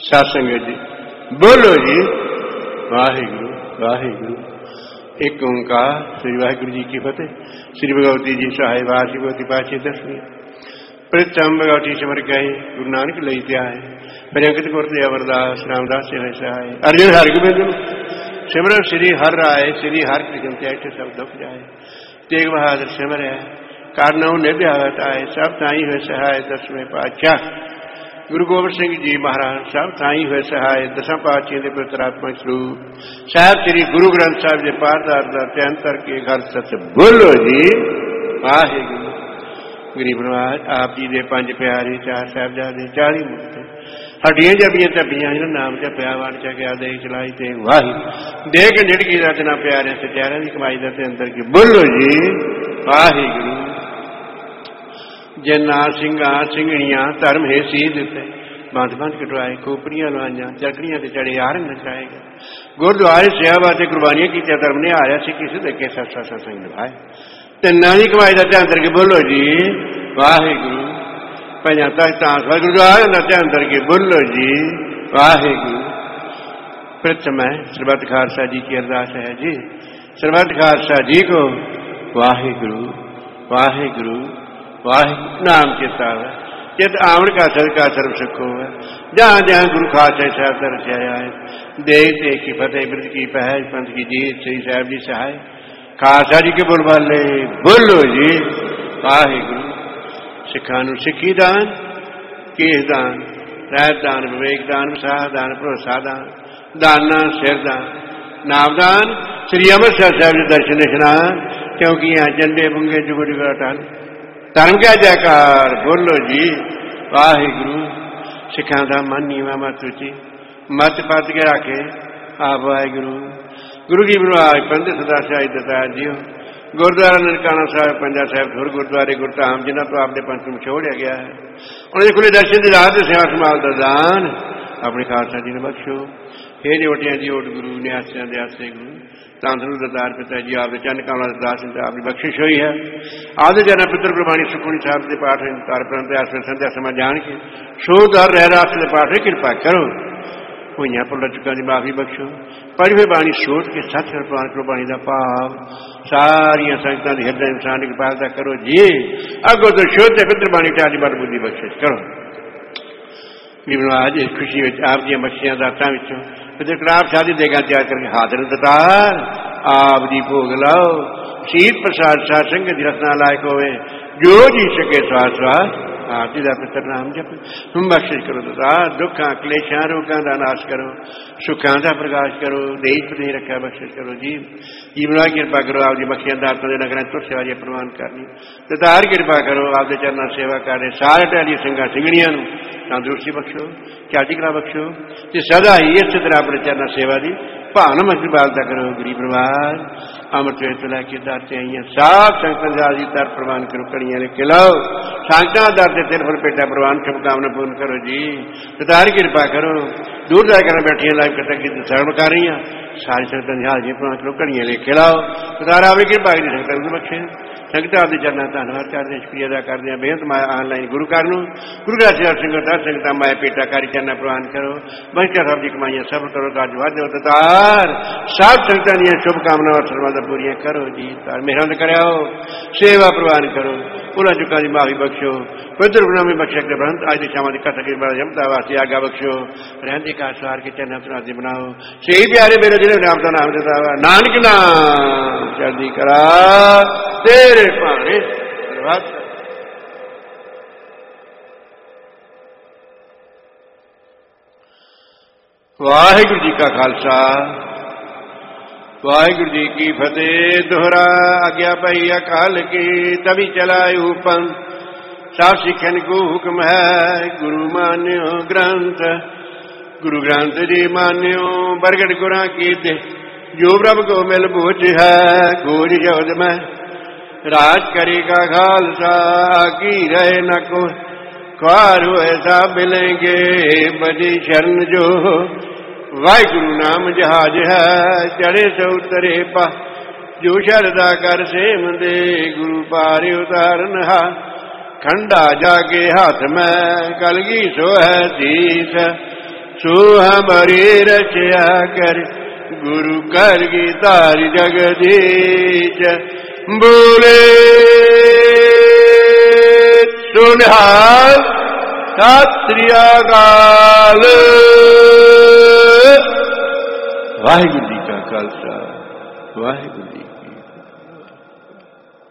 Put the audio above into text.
साध संगत जी बोलो जी वाहिगुरु वाहिगुरु। एक ओंकार। श्री वाहिगुरु जी की फतेह। श्री भगवती जी सहाय वासी भगवती पाछे दसवीं प्रथम भगवती सिमर गए गुरु नानक लई त्याय पंकत गुरते अमरदास रामदास से सहाय अर्जुन हर गोबिंद सिमर श्री हर राय श्री हर कृष्ण त्याग सब दुख जाए तेग बहादुर सिमर है कारणों निभ्यावत आए सब ताई हुए सहाय दसवें पातशाह गुरु गोबिंद सिंह जी महाराज सब ताई हुए सहाय दसा पातशाह के पवित्रात्मक स्वरूप साहब श्री गुरु ग्रंथ साहब के पाठदार अंतर के घर सच बोलो जी वाहिगुरु। गरीब नवाज आप जी के 5 प्यारे 4 साहिबजादे 40 मुक्ते हड्डियां जबियां तबियां नाम जपिया वन चकिया दे चलाई ते वाही देख निड़की रचना प्यारे सत्यारा की कमाई दे अंदर की बोलो जी वाहिगुरु। जिन्ना सिंगा सिंगणियां धर्म है सीध उत्ते बंद बंद कटवाए खोपड़ियां लवाइया चरखड़ियां ते चढ़े आरंग नचाए गए गुरुद्वारे सेवा ते कुर्बानियां की धर्म ने आया सी किसी दे के सत्संग निभाए तिना की कमाई का ध्यान करके बोलो जी वाहिगुरु। पंजा तख्तां गुरुद्वारे का ध्यान करके बोलो जी वाहिगुरु। प्रथम है सरबत खालसा जी की अरदास है जी सरबत खालसा जी को वाहिगुरु वाहिगुरु वाहिगुरु नाम चेता है चित आमण का सदका सर्व सुखो है जहाँ जहाँ गुरु खालसा साहब दर्श आया है देख देख की फतेह ब्रत की पहल पंथ की जीत श्री साहब जी सहाय खालसा जी के बोलबाले बोलो जी वाहिगुरु। सिखा सिखी दान केस दान रहत दान विवेक दान विसाह दान भरोसा दान दाना सिर दान नावदान श्री अमृतसर साहब के दर्शन स्नान क्योंकि यहाँ झंडे बुंगे जुग जुग अटल धर्म क्या जयकार बोलो जी वाहिगुरु। सिखा का मन नीवा मत उची मत पत के रखे आप वाहिगुरु। गुरु की बुलाए पंडित सदा शाही दतार जी गुरुद्वारा ननकाना साहब पंजा साहब धुर गुरुद्वारे गुरधाम जिन्हों तो आपने पंथ में छोड़िया गया है उन्हें खुले दर्शन की रात सेवा संभाल का दान अपने खालसा जी ने बख्शो हे जोटियां जी ओट गुरु न्यासियां दयासे गुरु तांसरू दतार पिता जी आपके चंद कमला दास आपकी बख्शिश हुई है आदि जन पितर प्रवाणी सुखमणी साहब के पाठ तार प्रयास संध्या समय जान के शोध और रह रास के पाठ कृपा करो हुई भुल चुका की माफी बख्शो पढ़वे बाणी सोच के सच प्रवान करो बाणी का भाव सारिया संगतां की हृदय इंसान की पालता करो जी अगो तो शोध पितर बाणी चाली बार बुद्धि बख्शिश करो। आज इस खुशी में आप दी बख्शियां दातां विचों फिर कलाब शादी देगा तैयार करके हाजिर दतार आप दी भोग लाओ शीत प्रसाद साध संगत रसना लायक होवे जो जी सके स्वास स्वास आप जी का पितर नाम जप हम बख्शिश करो दतार दुखा क्लेशा रोगों का नाश करो सुखों का प्रकाश करो देश प्रति रखा बख्शिश करो जी जीवना कृपा करो आप जी बख्शियां दातों के नगर तुर सेवा जी प्रवान करनी दतार कृपा करो आपके चरणों सेवा कर रहे सारे टहली सिंगा सिंगड़ियां तंदुरुस्ती बख्शो ख्याति कला बख्शो ते सदा ही इस तरह अपने चरणों सेवा की भावना मस्ती बालता करो गरीब प्रवान अमृत वे तो लैके दाते आई साफ संगत जी दर प्रवान करो कड़ियां लेके लाओ संगतां दर से तिरफल पेटा प्रवान शुभकामना पूर्ण करो जी दतार कृपा करो दूर जाकर बैठिया लाइव कथा की शरण कर रही सारी संगत हाजिर प्रवान करो कड़ियां लेके लाओ दतार आपकी कृपा की संगत बख्शे संगत आपके चरणों धन्यवाद करते शुक्रिया अदा करते हैं बेहद माया ऑनलाइन गुरु घर गुरु ग्रंथ साहब संगत हर संगत माया पेटा कारी चरणा प्रवान करो बख्शा साहब की कमाइयां सफल करो गाज वाद दतार सब संगतां दी शुभकामनावां सर्वादा पूरियां करो जी तार मेहरबान करो सेवा प्रवान करो उन्हां चुकां दी माफी बख्शो पवित्र गुनाह में बख्शा के बंद आज शाम की कथा की बड़ा जमता वास्ते आगा बख्शो रहंदे का सवार के चरणा सुनाते बनाओ सही प्यारे मेरे जिले राम का नाम देता नानक नाम चढ़दी करा तेरे भाने वाहिगुरु जी का खालसा वाहिगुरु जी की फतेह। दोहरा आज्ञा पाई अकाल की तभी चलायु पंथ सब सिखन को हुक्म है गुरु मान्यो ग्रंथ गुरु ग्रंथ जी मान्यो बरगढ़ गुरा की दे जो प्रभ को मिल बूझ है खोज जौद में राज करेगा खालसा की रहे न को ख्वार हुए सब मिलेंगे बजी शरण जो वाहिगुरु नाम जहाज है चढ़े सो उतरे पा जो शरदा कर सेम दे गुरु पारे उतारन हा खंडा जाके हाथ में कलगी सो है शीस सो हमारे रचया कर गुरु कर गीतार जगदीश बोले सुनिहाल सत श्री अकाल। वाहिगुरु जी का खालसा वाहिगुरु जी।